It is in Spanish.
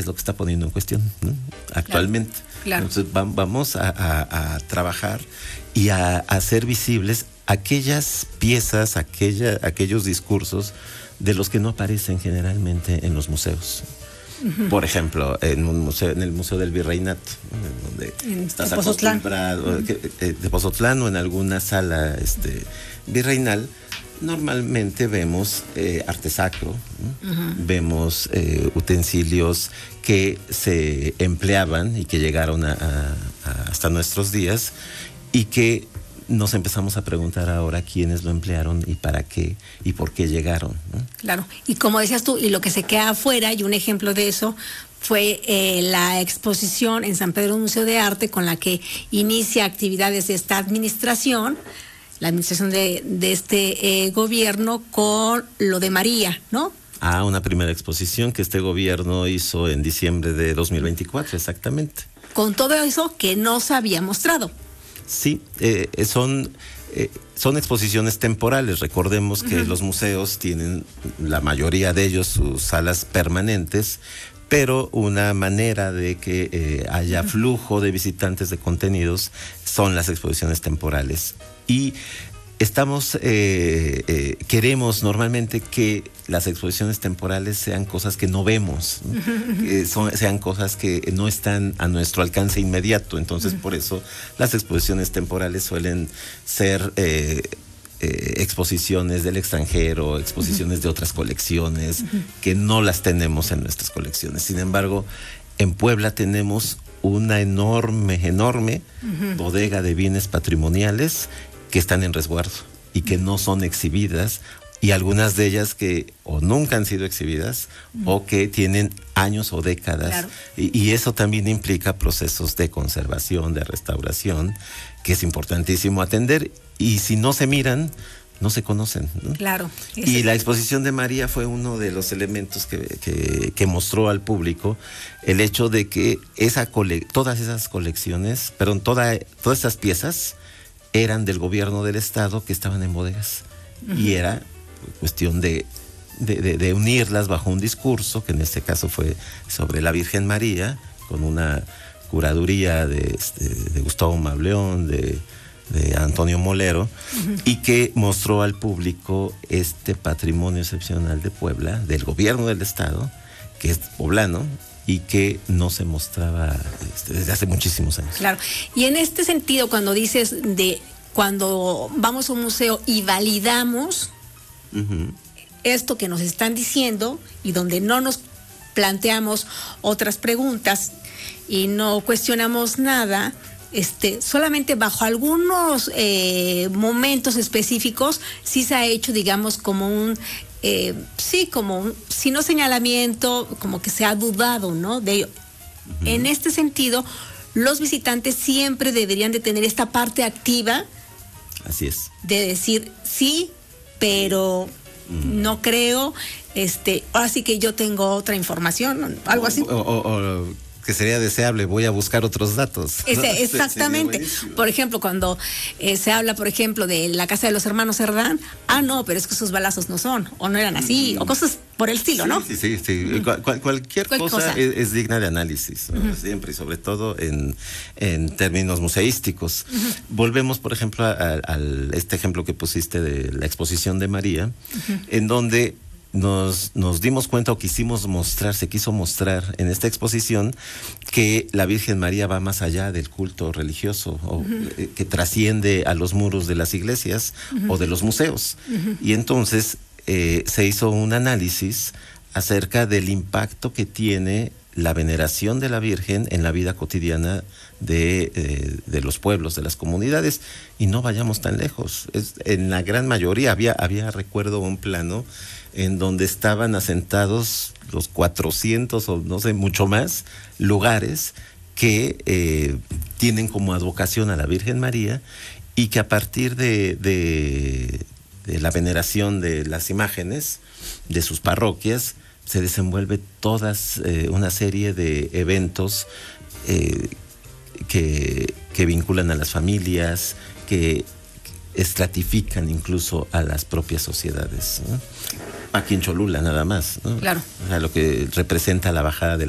es lo que está poniendo en cuestión, ¿no? Actualmente. Claro. Entonces vamos a trabajar y a hacer visibles aquellas piezas, aquellos discursos de los que no aparecen generalmente en los museos. Uh-huh. Por ejemplo, en el Museo del Virreinato, donde estás acostumbrado, de Pozotlán, o en alguna sala virreinal, normalmente vemos arte sacro, uh-huh. Vemos utensilios que se empleaban y que llegaron hasta nuestros días, y que nos empezamos a preguntar ahora quiénes lo emplearon y para qué y por qué llegaron, ¿no? Claro, y como decías tú, y lo que se queda afuera, y un ejemplo de eso fue la exposición en San Pedro Museo de Arte, con la que inicia actividades de esta administración, la administración de este gobierno, con lo de María, ¿no? Una primera exposición que este gobierno hizo en diciembre de 2024, exactamente. Con todo eso que no se había mostrado. Sí, son exposiciones temporales. Recordemos que uh-huh. Los museos tienen, la mayoría de ellos, sus salas permanentes, pero una manera de que haya flujo de visitantes de contenidos son las exposiciones temporales. Y queremos normalmente que las exposiciones temporales sean cosas que no vemos, ¿no? Sean cosas que no están a nuestro alcance inmediato. Entonces, por eso las exposiciones temporales suelen ser exposiciones del extranjero, exposiciones de otras colecciones que no las tenemos en nuestras colecciones. Sin embargo, en Puebla tenemos una enorme bodega de bienes patrimoniales que están en resguardo y que no son exhibidas, y algunas de ellas que o nunca han sido exhibidas o que tienen años o décadas. Claro. Y eso también implica procesos de conservación, de restauración, que es importantísimo atender, y si no se miran, no se conocen, ¿no? Claro. Y la exposición de María fue uno de los elementos que mostró al público el hecho de que todas esas colecciones, todas esas piezas eran del gobierno del estado, que estaban en bodegas. Uh-huh. Y era cuestión de unirlas bajo un discurso, que en este caso fue sobre la Virgen María, con una curaduría de Gustavo Mableón, de Antonio Molero, uh-huh. Y que mostró al público este patrimonio excepcional de Puebla, del gobierno del estado, que es poblano, y que no se mostraba desde hace muchísimos años. Claro, y en este sentido, cuando dices cuando vamos a un museo y validamos uh-huh. esto que nos están diciendo, y donde no nos planteamos otras preguntas y no cuestionamos nada, solamente bajo algunos momentos específicos sí se ha hecho, digamos, como un si no señalamiento, como que se ha dudado, ¿no?, de ello. Uh-huh. En este sentido, los visitantes siempre deberían de tener esta parte activa. Así es. De decir sí, pero no creo, ahora sí que yo tengo otra información, algo así. O que sería deseable, voy a buscar otros datos, ¿no? Exactamente. Por ejemplo, cuando se habla, por ejemplo, de la casa de los hermanos Cerdán, no, pero es que esos balazos no son, o no eran así, o cosas por el estilo, ¿no? Sí. Cualquier cosa es digna de análisis, ¿no? Siempre, y sobre todo en términos museísticos. Volvemos, por ejemplo, a este ejemplo que pusiste de la exposición de María, en donde nos dimos cuenta, o se quiso mostrar en esta exposición, que la Virgen María va más allá del culto religioso, que trasciende a los muros de las iglesias o de los museos. Y entonces se hizo un análisis acerca del impacto que tiene la veneración de la Virgen en la vida cotidiana de los pueblos, de las comunidades. Y no vayamos tan lejos. En la gran mayoría había recuerdo un plano en donde estaban asentados los 400 o no sé, mucho más lugares que tienen como advocación a la Virgen María, y que a partir de la veneración de las imágenes de sus parroquias se desenvuelve todas una serie de eventos que vinculan a las familias, que estratifican incluso a las propias sociedades, ¿no? Aquí en Cholula nada más, ¿no? Claro. O sea, lo que representa la bajada de